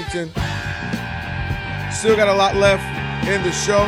Washington. Still got a lot left in the show.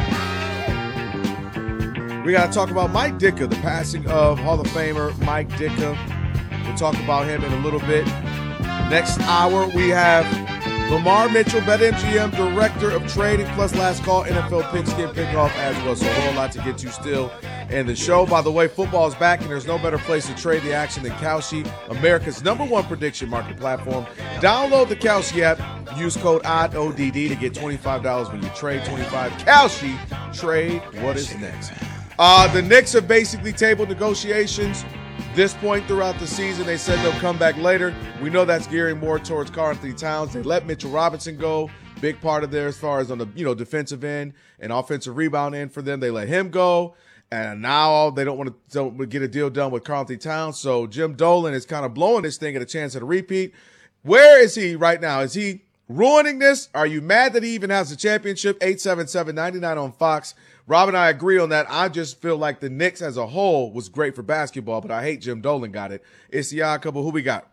We got to talk about Mike Ditka, the passing of Hall of Famer Mike Ditka. We'll talk about him in a little bit. Next hour, we have Lamar Mitchell, BetMGM Director of Trading, plus Last Call NFL Pigskin Pickoff as well. So a whole lot to get to still in the show. By the way, football is back, and there's no better place to trade the action than Kalshi, America's #1 prediction market platform. Download the Kalshi app. Use code ODD to get $25 when you trade 25. Kalshi, trade what is next. The Knicks have basically tabled negotiations. This point throughout the season, they said they'll come back later. We know that's gearing more towards Karl-Anthony Towns. They let Mitchell Robinson go. Big part of there as far as on the defensive end and offensive rebound end for them. They let him go. And now they don't want to get a deal done with Karl-Anthony Towns. So Jim Dolan is kind of blowing this thing at a chance at a repeat. Where is he right now? Is he ruining this? Are you mad that he even has a championship? 877-99 on Fox. Rob and I agree on that. I just feel like the Knicks as a whole was great for basketball, but I hate Jim Dolan got it. It's the odd couple. Who we got?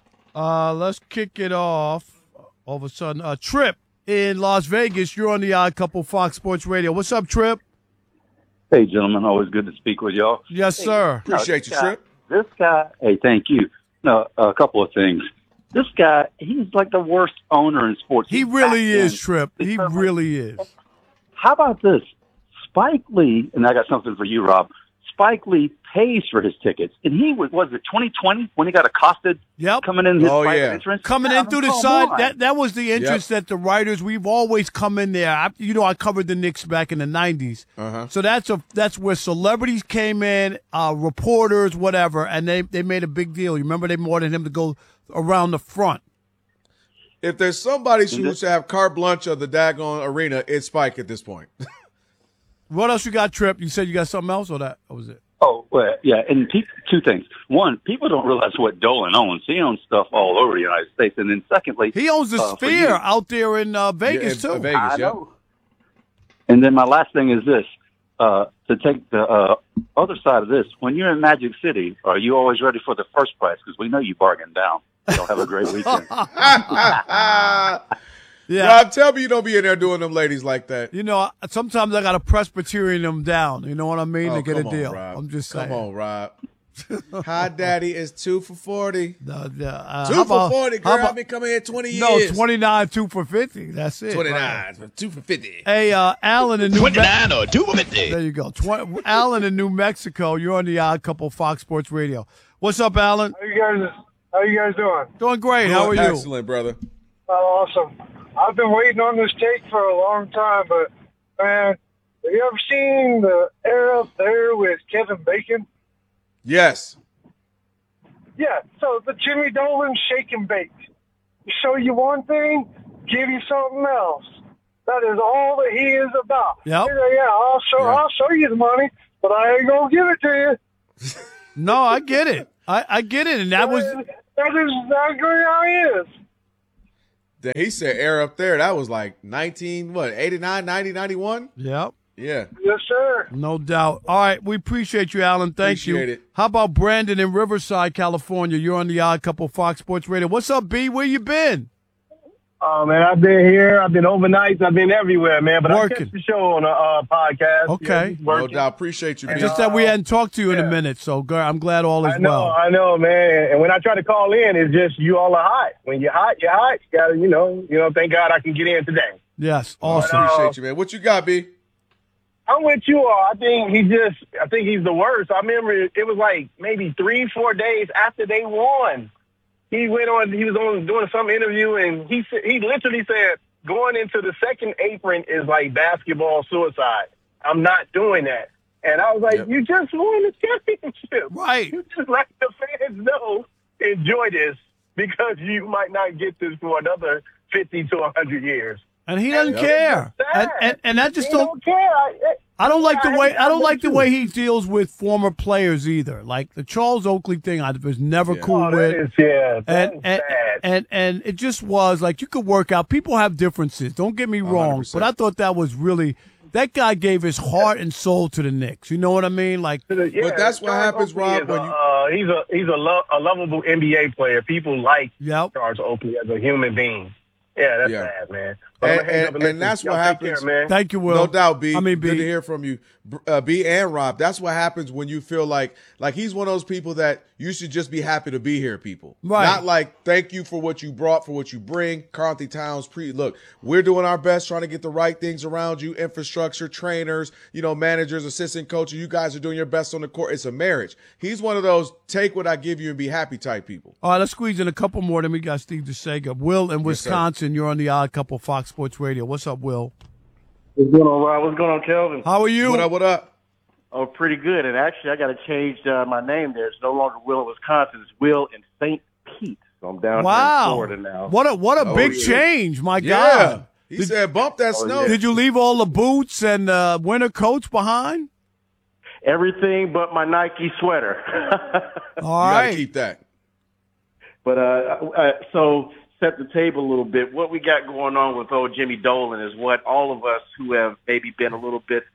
Let's kick it off. All of a sudden, Trip in Las Vegas. You're on the Odd Couple Fox Sports Radio. What's up, Trip? Hey, gentlemen. Always good to speak with y'all. Yes, sir. Appreciate you, Trip. This guy, hey, thank you. No, a couple of things. This guy, he's like the worst owner in sports. He really is, Trip. He really is. How about this? Spike Lee, and I got something for you, Rob. Spike Lee pays for his tickets. And he was it 2020 when he got accosted coming in his private entrance? Coming in through the side. That was the entrance that the writers, we've always come in there. I covered the Knicks back in the 90s. So that's where celebrities came in, reporters, whatever, and they made a big deal. You remember they wanted him to go around the front. If there's somebody who should have carte blanche of the daggone arena, it's Spike at this point. What else you got, Trip? You said you got something else, or that was it? Oh, well, yeah, and two things. One, people don't realize what Dolan owns. He owns stuff all over the United States. And then secondly, he owns the Sphere out there in Vegas, too. Vegas, I know. And then my last thing is this. To take the other side of this, when you're in Magic City, are you always ready for the first price? Because we know you bargain down. You'll have a great weekend. Yeah, Rob, tell me you don't be in there doing them ladies like that. Sometimes I got to Presbyterian them down. You know what I mean? To get a deal. Rob. I'm just saying. Come on, Rob. Hi, Daddy is 2 for 40. 2 for 40, girl. I've been coming here 20 years. No, 29, 2 for 50. That's it. 29, right. 2 for 50. Hey, Alan in New Mexico. 29 or 2 for 50. There you go. Alan in New Mexico. You're on the Odd Couple Fox Sports Radio. What's up, Alan? How you guys doing? Doing great. How are you? Excellent, brother. Oh, awesome. I've been waiting on this take for a long time, but, man, have you ever seen the Air Up There with Kevin Bacon? Yes. Yeah, so the Jimmy Dolan shake and bake. Show you one thing, give you something else. That is all that he is about. Yep. Yeah, I'll show you the money, but I ain't going to give it to you. No, I get it. I get it, and that is exactly how he is. He said Air Up There. That was like 89, 90, 91? Yep. Yeah. Yes, sir. No doubt. All right, we appreciate you, Alan. Thank you. Appreciate it. How about Brandon in Riverside, California? You're on the Odd Couple Fox Sports Radio. What's up, B? Where you been? Oh, man, I've been here. I've been overnight. I've been everywhere, man. But Working. I catch the show on a podcast. Okay. No doubt. Appreciate you, B. Just that we hadn't talked to you in a minute, so I'm glad all is well. I know, man. And when I try to call in, it's just you all are hot. When you're hot, you're hot. You got to, thank God I can get in today. Yes, awesome. Appreciate you, man. What you got, B? I'm with you all. I think he's the worst. I remember it was like maybe 3-4 days after they won. He was doing some interview, and he literally said, going into the second apron is like basketball suicide. I'm not doing that. And I was like, You just won the championship. Right. You just let the fans know, enjoy this, because you might not get this for another 50 to 100 years. And he doesn't care. And I just don't care. I don't like the way he deals with former players either. Like the Charles Oakley thing, I was never cool with. And it just was like you could work out. People have differences. Don't get me wrong, 100%. but I thought that was really that guy gave his heart and soul to the Knicks. You know what I mean? Like, but that's what happens, Rob. He's a lovable NBA player. People like Charles Oakley as a human being. Yeah, that's bad, man. And that's what happens. Care, man. Thank you, Will. No doubt, B. B. Good to hear from you, B and Rob. That's what happens when you feel like he's one of those people that you should just be happy to be here, people. Right. Not like thank you for what you brought, for what you bring. Carthy Towns, look, we're doing our best trying to get the right things around you, infrastructure, trainers, managers, assistant coaches. You guys are doing your best on the court. It's a marriage. He's one of those take what I give you and be happy type people. All right, let's squeeze in a couple more. Then we got Steve DeSega. Will in Wisconsin, you're on the Odd Couple Fox Sports Radio. What's up, Will? What's going on, Rob? What's going on, Kelvin? How are you? What up? Oh, pretty good. And actually, I got to change my name there. It's no longer Will in Wisconsin. It's Will in St. Pete. So I'm down here in Florida now. What a big change, my Yeah. God. He said bump that snow. Did you leave all the boots and winter coats behind? Everything but my Nike sweater. All You right. got to keep that. But so set the table a little bit. What we got going on with old Jimmy Dolan is what all of us who have maybe been a little bit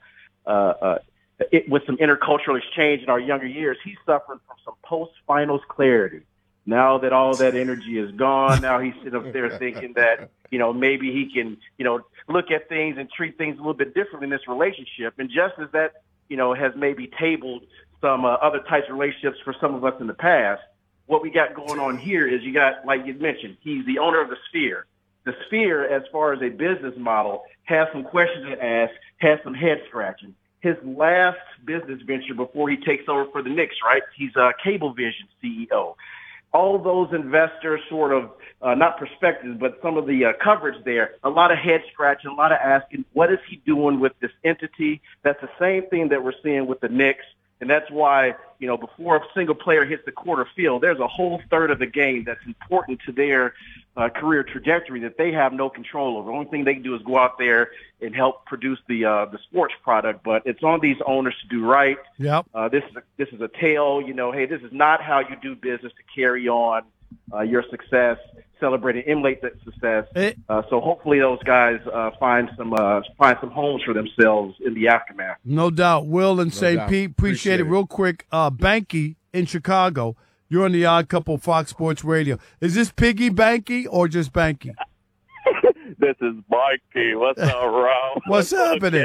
with some intercultural exchange in our younger years, he's suffering from some post-finals clarity. Now that all that energy is gone, now he's sitting up there thinking that, maybe he can, look at things and treat things a little bit differently in this relationship. And just as that, has maybe tabled some other types of relationships for some of us in the past, what we got going on here is you got, like you mentioned, he's the owner of the Sphere. The Sphere, as far as a business model, has some questions to ask, has some head scratching. His last business venture before he takes over for the Knicks, right? He's a Cablevision CEO. All those investors sort of, not perspectives, but some of the coverage there, a lot of head scratching, a lot of asking, what is he doing with this entity? That's the same thing that we're seeing with the Knicks. And that's why, before a single player hits the quarter field, there's a whole third of the game that's important to their career trajectory that they have no control over. The only thing they can do is go out there and help produce the sports product. But it's on these owners to do right. Yep. This is a tale, hey, this is not how you do business to carry on your success, celebrate and emulate that success. So hopefully those guys find some homes for themselves in the aftermath. No doubt. Will and St. Pete, appreciate it. Real quick, Banky in Chicago. You're on the Odd Couple Fox Sports Radio. Is this Piggy Banky or just Banky? This is Banky. What's up, Rob? What's happening?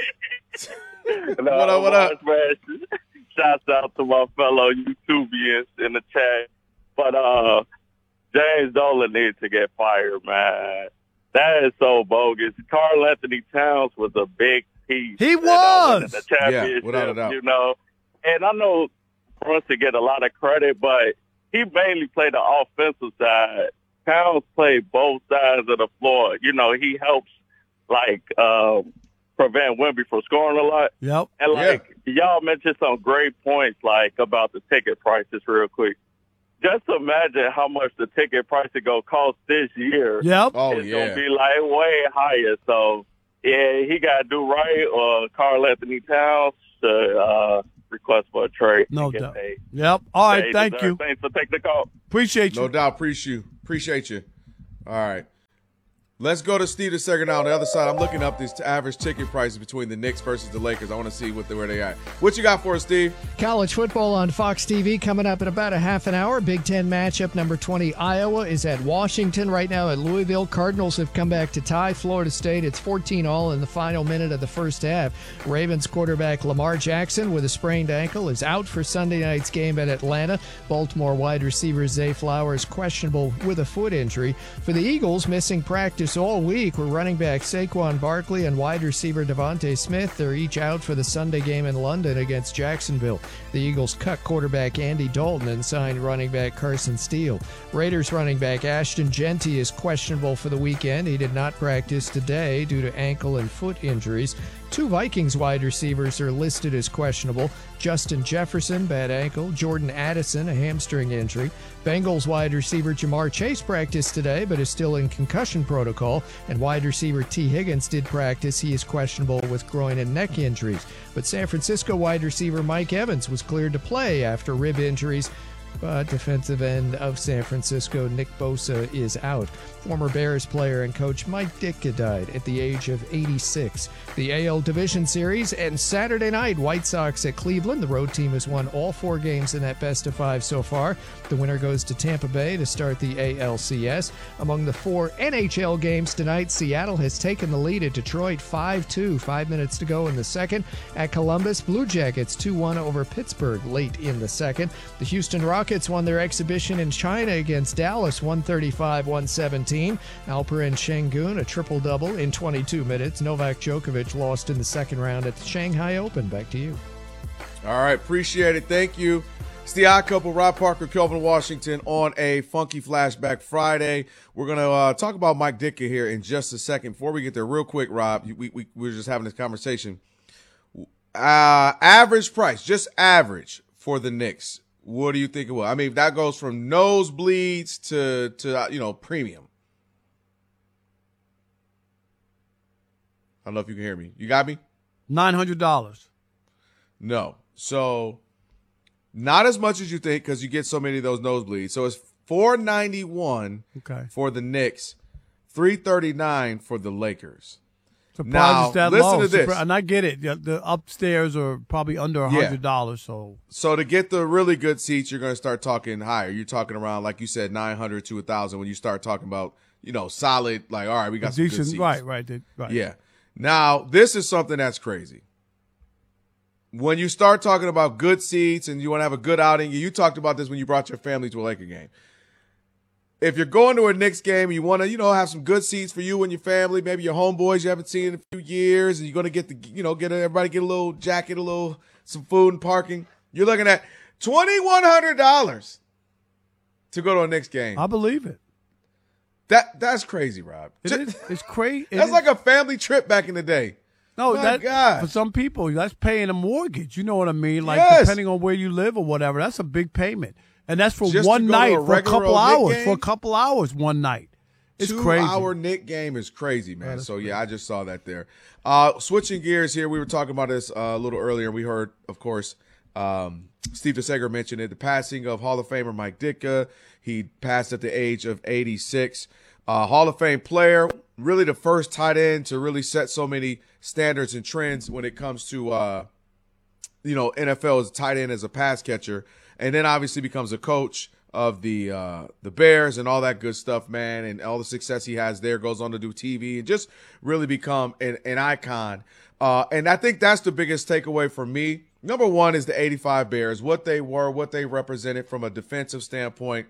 What up? Man. Shouts out to my fellow YouTubians in the chat. But James Dolan needs to get fired, man. That is so bogus. Karl Anthony Towns was a big piece. He was. The championship, without a doubt. And I know Brunson get a lot of credit, but he mainly played the offensive side. Towns played both sides of the floor. He helps prevent Wemby from scoring a lot. Yep. And y'all mentioned some great points about the ticket prices real quick. Just imagine how much the ticket price is going to cost this year. Yep. Oh, it's going to be way higher. So, yeah, he got to do right, or Karl Anthony Towns to request for a trade. No to get doubt. paid. Yep. All right. Thank you. Thanks for taking the call. Appreciate you. No doubt. Appreciate you. All right. Let's go to Steve DeSega now on the other side. I'm looking up these average ticket prices between the Knicks versus the Lakers. I want to see where they at. What you got for us, Steve? College football on Fox TV coming up in about a half an hour. Big Ten matchup. Number 20, Iowa is at Washington right now at Louisville. Cardinals have come back to tie Florida State. It's 14-all in the final minute of the first half. Ravens quarterback Lamar Jackson with a sprained ankle is out for Sunday night's game at Atlanta. Baltimore wide receiver Zay Flowers questionable with a foot injury. For the Eagles, missing practice all week were running back Saquon Barkley and wide receiver Devontae Smith. They're each out for the Sunday game in London against Jacksonville. The Eagles cut quarterback Andy Dalton and signed running back Carson Steele. Raiders running back Ashton Genty is questionable for the weekend. He did not practice today due to ankle and foot injuries. Two Vikings wide receivers are listed as questionable. Justin Jefferson, bad ankle. Jordan Addison, a hamstring injury. Bengals wide receiver Jamar Chase practiced today but is still in concussion protocol. And wide receiver T. Higgins did practice. He is questionable with groin and neck injuries. But San Francisco wide receiver Mike Evans was cleared to play after rib injuries. But defensive end of San Francisco, Nick Bosa, is out. Former Bears player and coach Mike Ditka died at the age of 86. The AL Division Series and Saturday night, White Sox at Cleveland. The road team has won all 4 games in that best-of-5 so far. The winner goes to Tampa Bay to start the ALCS. Among the 4 NHL games tonight, Seattle has taken the lead at Detroit 5-2. 5 minutes to go in the second. At Columbus, Blue Jackets 2-1 over Pittsburgh late in the second. The Houston Rockets won their exhibition in China against Dallas 135-117. Alperen Sengun, a triple-double in 22 minutes. Novak Djokovic lost in the second round at the Shanghai Open. Back to you. All right, appreciate it. Thank you. It's the Odd Couple, Rob Parker, Kelvin Washington on a Funky Flashback Friday. We're going to talk about Mike Ditka here in just a second. Before we get there, real quick, Rob, we were just having this conversation. Average price, just average for the Knicks. What do you think it was? I mean, that goes from nosebleeds to premium. I don't know if you can hear me. You got me? $900. No. So not as much as you think because you get so many of those nosebleeds. So it's $491 for the Knicks, $339 for the Lakers. Surprised it's that low. Listen to this. And I get it. The upstairs are probably under $100. So to get the really good seats, you're going to start talking higher. You're talking around, like you said, $900 to $1,000 when you start talking about, solid, like, all right, we got some good seats. Right. Yeah. Now, this is something that's crazy. When you start talking about good seats and you want to have a good outing, you talked about this when you brought your family to a Laker game. If you're going to a Knicks game and you want to, have some good seats for you and your family, maybe your homeboys you haven't seen in a few years, and you're going to get everybody get a little jacket, some food and parking, you're looking at $2,100 to go to a Knicks game. I believe it. That's crazy, Rob. It's crazy. That's like a family trip back in the day. No, God. For some people, that's paying a mortgage. You know what I mean? Like, depending on where you live or whatever, that's a big payment. And that's for just one night, for a couple hours. Game? For a couple hours, one night. It's crazy. 2-hour Knick game is crazy, man. So, I just saw that there. Switching gears here, we were talking about this a little earlier. We heard, of course, Steve DeSager mentioned it, the passing of Hall of Famer Mike Ditka. He passed at the age of 86. Hall of Fame player, really the first tight end to really set so many standards and trends when it comes to, NFL as a tight end, as a pass catcher. And then obviously becomes a coach of the Bears and all that good stuff, man. And all the success he has there, goes on to do TV and just really become an icon. And I think that's the biggest takeaway for me. Number one is the 85 Bears, what they were, what they represented from a defensive standpoint.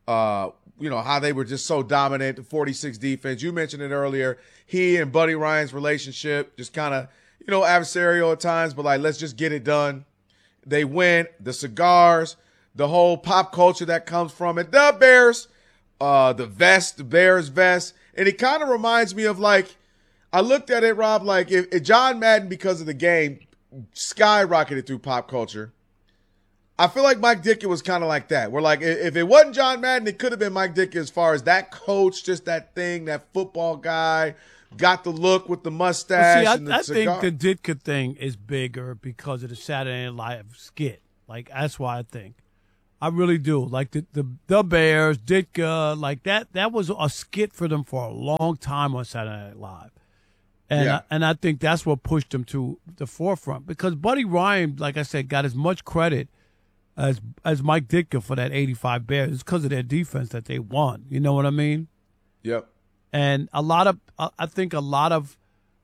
How they were just so dominant, the 46 defense. You mentioned it earlier. He and Buddy Ryan's relationship just kind of, adversarial at times, but like, let's just get it done. They win. The cigars, the whole pop culture that comes from it. The Bears, the vest, the Bears vest. And it kind of reminds me of, like, I looked at it, Rob, like if John Madden, because of the game, skyrocketed through pop culture. I feel like Mike Ditka was kind of like that. We're like, if it wasn't John Madden, it could have been Mike Ditka as far as that coach, just that thing, that football guy, got the look with the mustache. Well, and the I cigar. think the Ditka thing is bigger because of the Saturday Night Live skit. Like, that's why I think. I really do. Like, the Bears, Ditka, like that was a skit for them for a long time on Saturday Night Live. And I think that's what pushed them to the forefront. Because Buddy Ryan, like I said, got as much credit as Mike Ditka for that 85 Bears. It's because of their defense that they won. You know what I mean? Yep. And I think a lot of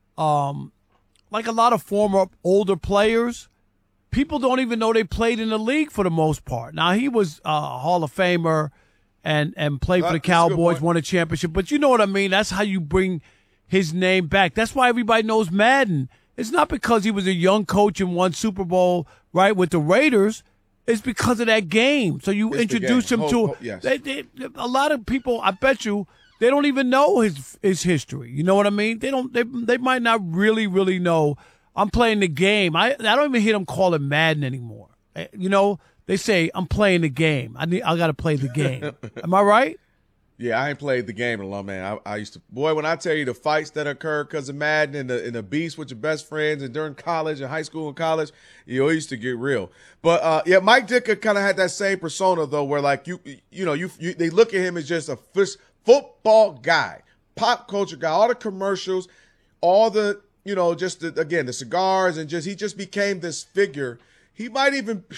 former older players, people don't even know they played in the league for the most part. Now, he was a Hall of Famer and played for the Cowboys, won a championship. But you know what I mean? That's how you bring his name back. That's why everybody knows Madden. It's not because he was a young coach and won Super Bowl, right, with the Raiders. It's because of that game. So you introduce him to a lot of people. I bet you they don't even know his history. You know what I mean? They might not really know. I'm playing the game. I don't even hear them call it Madden anymore. They say I'm playing the game. I got to play the game. Am I right? Yeah, I ain't played the game in a long man. I used to, boy, when I tell you the fights that occur because of Madden and the beefs with your best friends and during college and high school and college, it used to get real. But yeah, Mike Ditka kind of had that same persona though, where like they look at him as just a football guy, pop culture guy, all the commercials, all the just the cigars, and he just became this figure. He might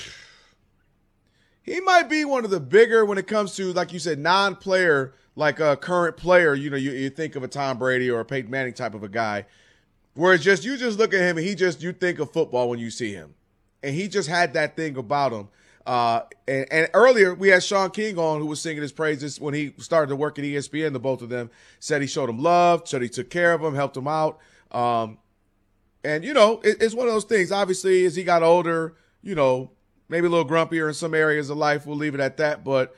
be one of the bigger when it comes to, like you said, non-player, like a current player. You think of a Tom Brady or a Peyton Manning type of a guy, where it's just you just look at him and you think of football when you see him, and he just had that thing about him. And earlier we had Sean King on, who was singing his praises when he started to work at ESPN. The both of them said he showed him love, said he took care of him, helped him out. And it's one of those things. Obviously, as he got older, maybe a little grumpier in some areas of life. We'll leave it at that. But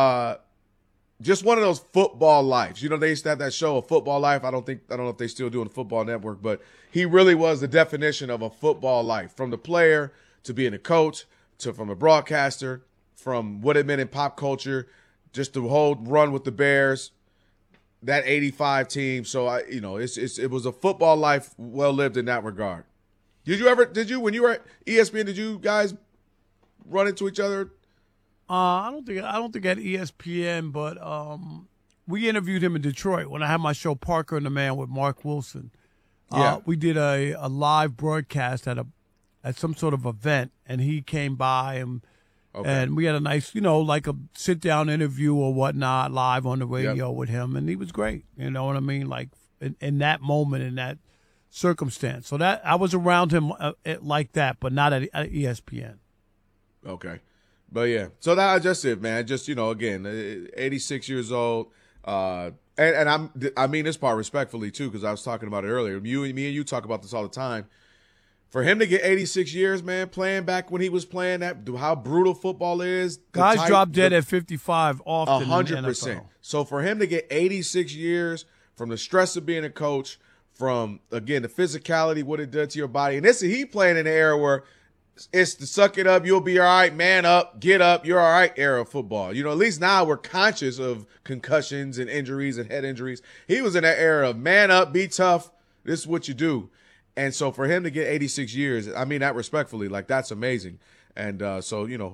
just one of those football lives. They used to have that show, A Football Life. I don't know if they still do on the Football Network, but he really was the definition of a football life, from the player to being a coach to from a broadcaster, from what it meant in pop culture, just the whole run with the Bears, that 85 team. So it was a football life well lived in that regard. Did you when you were at ESPN, did you guys run into each other? I don't think at ESPN, but we interviewed him in Detroit when I had my show Parker and the Man with Mark Wilson. Yeah. We did a live broadcast at some sort of event, and he came by and we had a nice, like a sit down interview or whatnot live on the radio with him, and he was great. You know what I mean? Like in that moment, in that circumstance. So that I was around him like that, but not at ESPN. Okay. But yeah, so that's just it, man. Just, again, 86 years old. And I mean this part respectfully too, because I was talking about it earlier. Me and you talk about this all the time. For him to get 86 years, man, playing back when he was playing how brutal football is. Guys drop dead at 55 often. 100%. So for him to get 86 years from the stress of being a coach, from, again, the physicality, what it did to your body. And he playing in an era where it's the suck it up, you'll be all right, man up, get up, you're all right era of football. At least now we're conscious of concussions and injuries and head injuries. He was in that era of man up, be tough, this is what you do. And so for him to get 86 years, I mean that respectfully, like that's amazing. And rest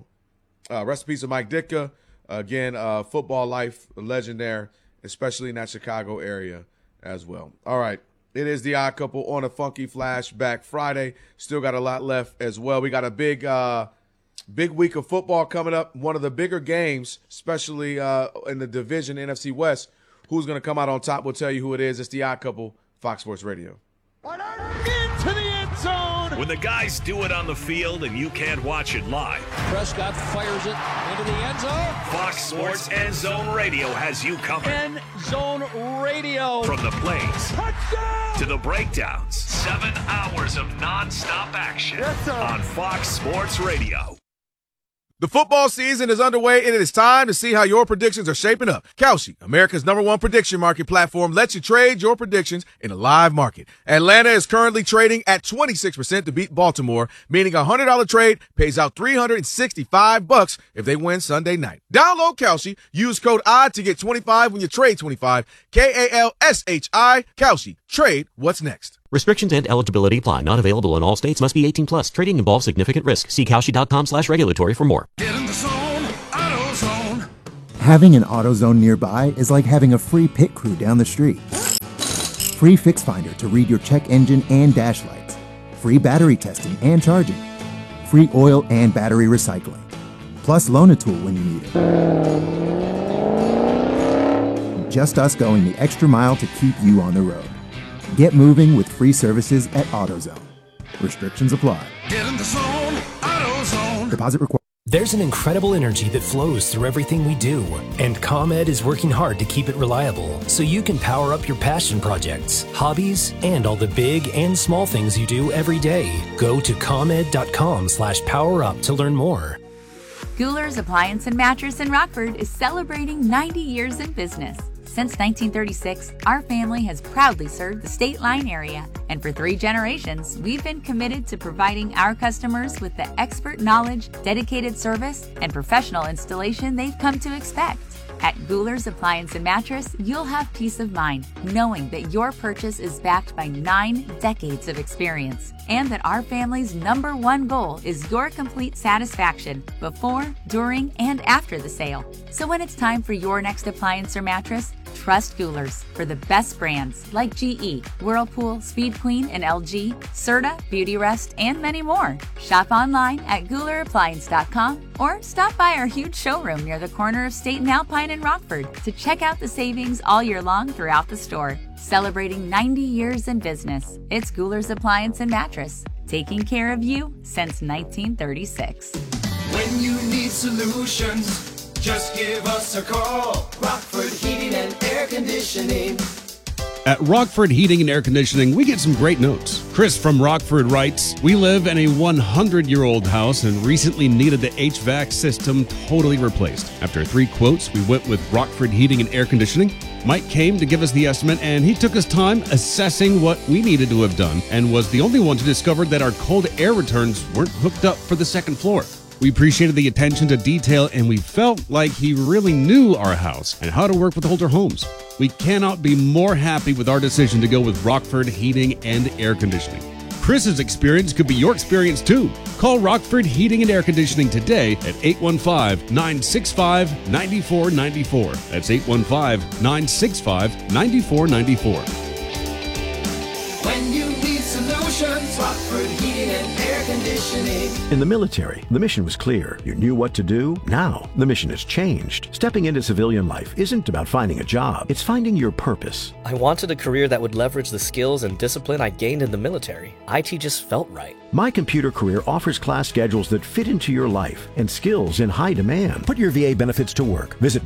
in peace to Mike Ditka. Again, football life, a legend there, especially in that Chicago area as well. All right. It is the Odd Couple on a Funky Flashback Friday. Still got a lot left as well. We got a big week of football coming up. One of the bigger games, especially in the division, NFC West. Who's going to come out on top? We'll tell you who it is. It's the Odd Couple, Fox Sports Radio. Into the end zone. When the guys do it on the field and you can't watch it live. Prescott fires it into the end zone. Fox Sports End Zone Radio has you covered. End Zone Radio. From the plays Touchdown! to the breakdowns. 7 hours of nonstop action on Fox Sports Radio. The football season is underway, and it is time to see how your predictions are shaping up. Kalshi, America's #1 prediction market platform, lets you trade your predictions in a live market. Atlanta is currently trading at 26% to beat Baltimore, meaning a $100 trade pays out $365 if they win Sunday night. Download Kalshi, use code ODD to get 25 when you trade 25. KALSHI, Kalshi. Trade what's next. Restrictions and eligibility apply. Not available in all states. Must be 18 plus. Trading involves significant risk. See Kalshi.com/regulatory for more. Get in the zone, AutoZone. Having an AutoZone nearby is like having a free pit crew down the street. Free Fix Finder to read your check engine and dash lights. Free battery testing and charging. Free oil and battery recycling. Plus Loan-A-Tool when you need it. Just us going the extra mile to keep you on the road. Get moving with free services at AutoZone. Restrictions apply. Get in the zone, AutoZone. Deposit required. There's an incredible energy that flows through everything we do, and ComEd is working hard to keep it reliable so you can power up your passion projects, hobbies, and all the big and small things you do every day. Go to ComEd.com/powerup to learn more. Guler's Appliance and Mattress in Rockford is celebrating 90 years in business. Since 1936, our family has proudly served the State Line area, and for 3 generations, we've been committed to providing our customers with the expert knowledge, dedicated service, and professional installation they've come to expect. At Goular's Appliance and Mattress, you'll have peace of mind knowing that your purchase is backed by 9 decades of experience and that our family's #1 goal is your complete satisfaction before, during, and after the sale. So when it's time for your next appliance or mattress, trust Goular's for the best brands like GE, Whirlpool, Speed Queen, and LG, Serta, Beautyrest, and many more. Shop online at GoularAppliance.com or stop by our huge showroom near the corner of State and Alpine in Rockford to check out the savings all year long throughout the store. Celebrating 90 years in business, it's Goular's Appliance and Mattress, taking care of you since 1936. When you need solutions, just give us a call. Rockford Heating and Air Conditioning. At Rockford Heating and Air Conditioning, we get some great notes. Chris from Rockford writes, "We live in a 100-year-old house and recently needed the HVAC system totally replaced. After 3 quotes, we went with Rockford Heating and Air Conditioning. Mike came to give us the estimate, and he took his time assessing what we needed to have done and was the only one to discover that our cold air returns weren't hooked up for the second floor. We appreciated the attention to detail, and we felt like he really knew our house and how to work with older homes. We cannot be more happy with our decision to go with Rockford Heating and Air Conditioning. Chris's experience could be your experience too. Call Rockford Heating and Air Conditioning today at 815-965-9494. That's 815-965-9494. When you need solutions, Rockford Heating and Air Conditioning. In the military, the mission was clear. You knew what to do. Now, the mission has changed. Stepping into civilian life isn't about finding a job. It's finding your purpose. I wanted a career that would leverage the skills and discipline I gained in the military. IT just felt right. My Computer Career offers class schedules that fit into your life and skills in high demand. Put your VA benefits to work. Visit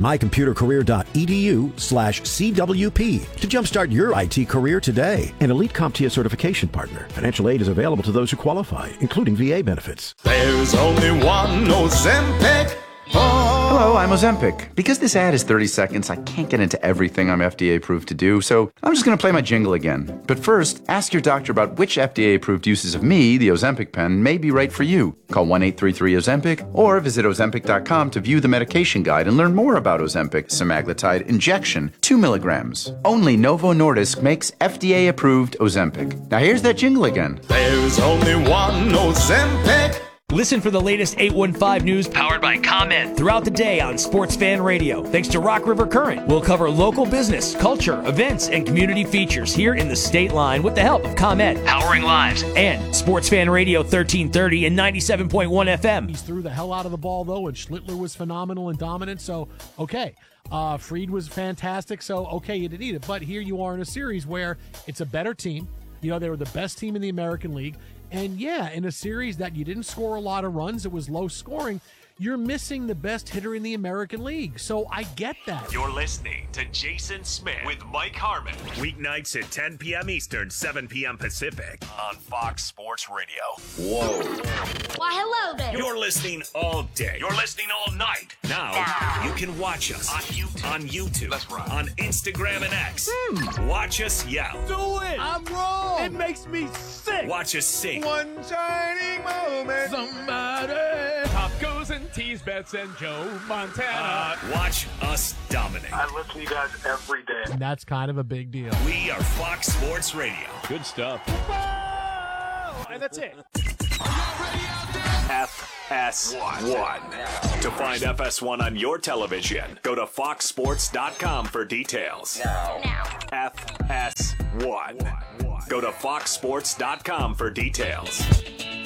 mycomputercareer.edu/CWP to jumpstart your IT career today. An elite CompTIA certification partner. Financial aid is available to those who qualify, including VA benefits. There's only one Ozempic. Hello, I'm Ozempic. Because this ad is 30 seconds, I can't get into everything I'm FDA approved to do, so I'm just going to play my jingle again. But first, ask your doctor about which FDA approved uses of me, the Ozempic pen, may be right for you. Call 1-833-OZEMPIC or visit Ozempic.com to view the medication guide and learn more about Ozempic semaglutide injection, 2 milligrams. Only Novo Nordisk makes FDA approved Ozempic. Now here's that jingle again. There's only one Ozempic. Listen for the latest 815 news powered by ComEd throughout the day on Sports Fan Radio. Thanks to Rock River Current, we'll cover local business, culture, events, and community features here in the state line with the help of ComEd, powering lives, and Sports Fan Radio 1330 and 97.1 FM. He's threw the hell out of the ball, though, and Schlittler was phenomenal and dominant, so okay. Fried was fantastic, so okay, you didn't need it. But here you are in a series where it's a better team. You know, they were the best team in the American League. And yeah, in a series that you didn't score a lot of runs, it was low scoring, you're missing the best hitter in the American League. So I get that. You're listening to Jason Smith with Mike Harmon. Weeknights at 10 p.m. Eastern, 7 p.m. Pacific on Fox Sports Radio. Whoa. Why, hello there. You're listening all day. You're listening all night. Now, you can watch us on YouTube. That's right. On Instagram and X. Watch us yell. Do it. I'm wrong. It makes me sick. Watch us sing. One shining moment. Somebody. Top goes and tease bets and Joe Montana. Watch us dominate. I listen to you guys every day. And that's kind of a big deal. We are Fox Sports Radio. Good stuff. And that's it. FS1. To find FS1 on your television, go to foxsports.com for details. Now. FS1. Go to foxsports.com for details.